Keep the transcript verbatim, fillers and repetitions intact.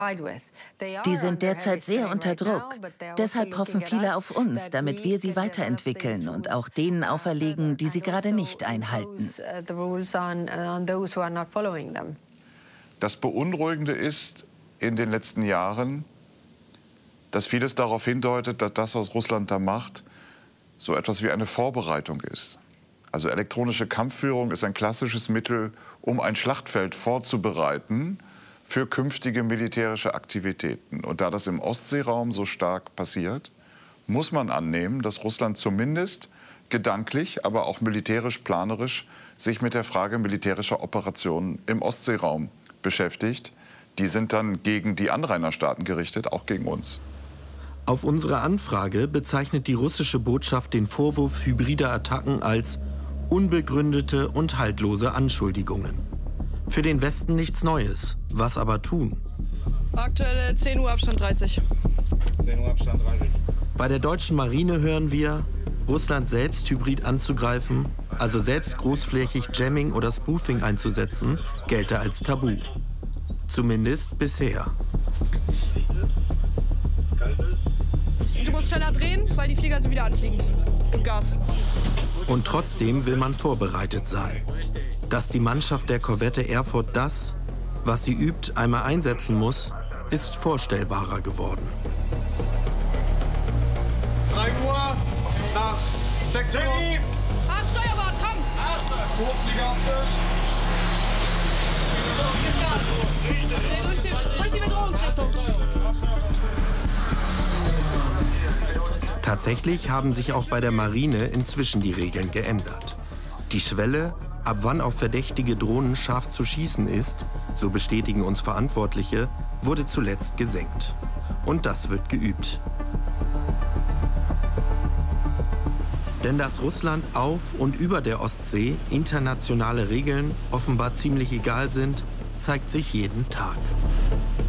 Die sind derzeit sehr unter Druck. Deshalb hoffen viele auf uns, damit wir sie weiterentwickeln und auch denen auferlegen, die sie gerade nicht einhalten. Das Beunruhigende ist in den letzten Jahren, dass vieles darauf hindeutet, dass das, was Russland da macht, so etwas wie eine Vorbereitung ist. Also elektronische Kampfführung ist ein klassisches Mittel, um ein Schlachtfeld vorzubereiten für künftige militärische Aktivitäten. Und da das im Ostseeraum so stark passiert, muss man annehmen, dass Russland zumindest gedanklich, aber auch militärisch, planerisch sich mit der Frage militärischer Operationen im Ostseeraum beschäftigt. Die sind dann gegen die Anrainerstaaten gerichtet, auch gegen uns. Auf unsere Anfrage bezeichnet die russische Botschaft den Vorwurf hybrider Attacken als unbegründete und haltlose Anschuldigungen. Für den Westen nichts Neues. Was aber tun? Aktuell zehn Uhr Abstand dreißig. zehn Uhr Abstand dreißig. Bei der deutschen Marine hören wir, Russland selbst hybrid anzugreifen, also selbst großflächig Jamming oder Spoofing einzusetzen, gelte als Tabu. Zumindest bisher. Du musst schneller drehen, weil die Flieger sind wieder anfliegend. Und Gas. Und trotzdem will man vorbereitet sein. Dass die Mannschaft der Korvette Erfurt das, was sie übt, einmal einsetzen muss, ist vorstellbarer geworden. drei Uhr nach sechs Uhr. Hart Steuerbord, komm! Hochflieger auf Tisch. So, gib Gas. Nee, durch die, durch die Bedrohungsrichtung. Tatsächlich haben sich auch bei der Marine inzwischen die Regeln geändert. Die Schwelle, ab wann auf verdächtige Drohnen scharf zu schießen ist, so bestätigen uns Verantwortliche, wurde zuletzt gesenkt. Und das wird geübt. Denn dass Russland auf und über der Ostsee internationale Regeln offenbar ziemlich egal sind, zeigt sich jeden Tag.